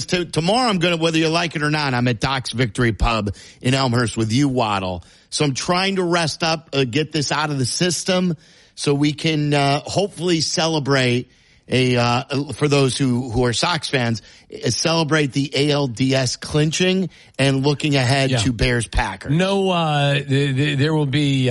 because tomorrow I'm going to, whether you like it or not, I'm at Doc's Victory Pub in Elmhurst with you, Waddle. So I'm trying to rest up, get this out of the system so we can hopefully celebrate for those who are Sox fans, celebrate the ALDS clinching and looking ahead to Bears-Packers. No, there will be,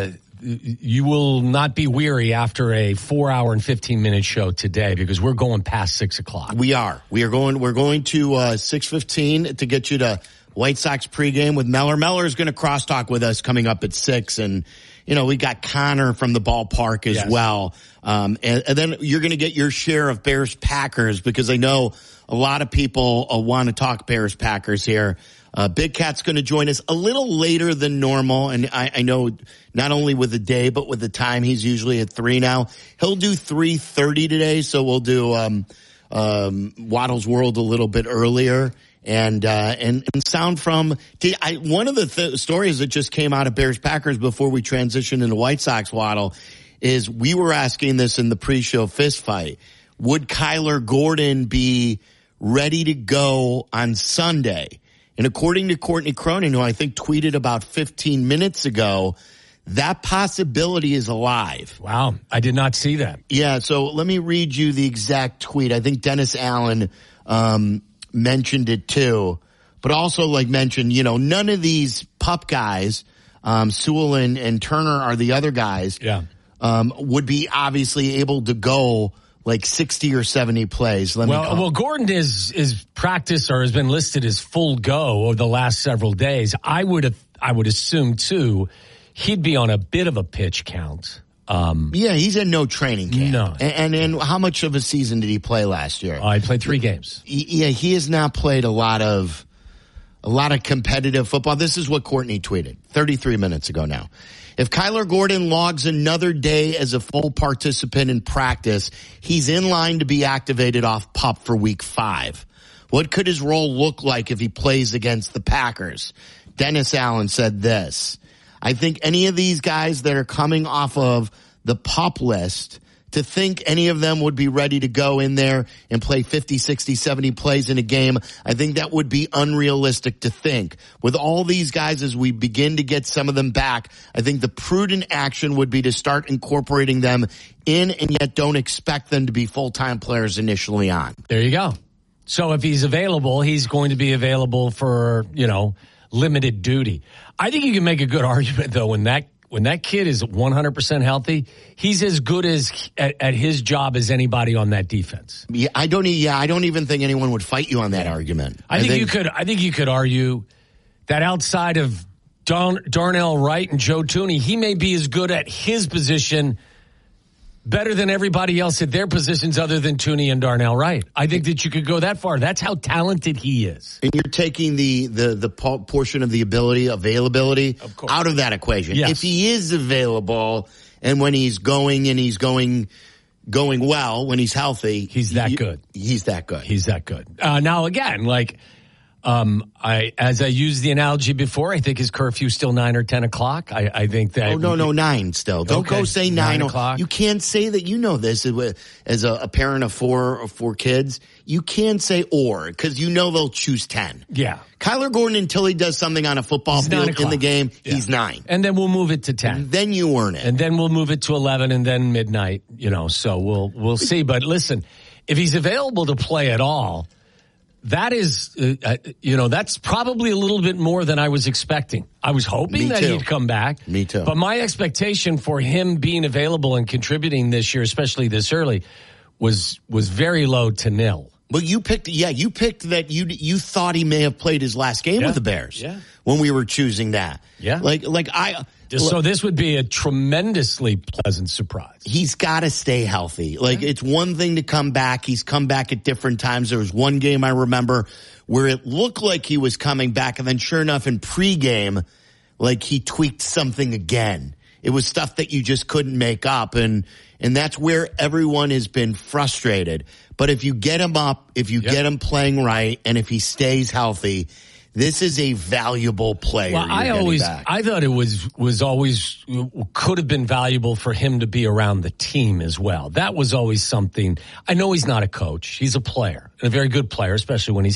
you will not be weary after a 4-hour and 15-minute show today because we're going past 6 o'clock. We're going to 6:15 to get you to White Sox pregame with Meller. Meller is going to crosstalk with us coming up at 6, and we got Connor from the ballpark as well. And then you're going to get your share of Bears-Packers because I know a lot of people want to talk Bears-Packers here. Big Cat's going to join us a little later than normal, and I know not only with the day but with the time. He's usually at 3 now. He'll do 3:30 today, so we'll do Waddle's World a little bit earlier. And sound from one of the stories that just came out of Bears-Packers before we transitioned into White Sox, Waddle, is we were asking this in the pre-show fist fight. Would Kyler Gordon be ready to go on Sunday? And according to Courtney Cronin, who I think tweeted about 15 minutes ago, that possibility is alive. Wow, I did not see that. Yeah, so let me read you the exact tweet. I think Dennis Allen mentioned it too, but also mentioned, none of these pup guys, Sewell and Turner are the other guys, would be obviously able to go 60 or 70 plays. Well, Gordon is practiced or has been listed as full go over the last several days. I would assume too, he'd be on a bit of a pitch count. He's in no training camp. No. And how much of a season did he play last year? He played 3 games. He has not played a lot of competitive football. This is what Courtney tweeted 33 minutes ago now. If Kyler Gordon logs another day as a full participant in practice, he's in line to be activated off PUP for week 5. What could his role look like if he plays against the Packers? Dennis Allen said this. I think any of these guys that are coming off of the PUP list, to think any of them would be ready to go in there and play 50, 60, 70 plays in a game, I think that would be unrealistic to think. With all these guys, as we begin to get some of them back, I think the prudent action would be to start incorporating them in, and yet don't expect them to be full-time players initially on. There you go. So if he's available, he's going to be available for, limited duty. I think you can make a good argument, though, when that kid is 100% healthy, he's as good at his job as anybody on that defense. Yeah, I don't even think anyone would fight you on that argument. I think you could argue that outside of Darnell Wright and Joe Thuney, he may be as good at his position better than everybody else at their positions other than Thuney and Darnell Wright. I think that you could go that far. That's how talented he is. And you're taking the portion of the availability out of that equation. Yes. If he is available and when he's going well, when he's healthy, he's that good. He's that good. He's that good. Now again, as I used the analogy before, I think his curfew still 9 or 10 o'clock. I think that. Oh, no, 9 still. Don't go say 9 o'clock. You can't say that. You know this as a parent of 4 kids. You can't say because they'll choose 10. Yeah. Kyler Gordon, until he does something on a football field in the game, he's 9. And then we'll move it to 10. And then you earn it. And then we'll move it to 11 and then midnight, so we'll see. But listen, if he's available to play at all, that is, that's probably a little bit more than I was expecting. I was hoping that he'd come back. Me too. But my expectation for him being available and contributing this year, especially this early, was very low to nil. Well, you picked that you thought he may have played his last game with the Bears when we were choosing that. Yeah. So this would be a tremendously pleasant surprise. He's got to stay healthy. It's one thing to come back. He's come back at different times. There was one game I remember where it looked like he was coming back, and then sure enough in pregame, he tweaked something again. It was stuff that you just couldn't make up, and that's where everyone has been frustrated. But if you get him up, if you get him playing right, and if he stays healthy, this is a valuable player. Well, I thought it was always could have been valuable for him to be around the team as well. That was always something. I know he's not a coach; he's a player, and a very good player, especially when he's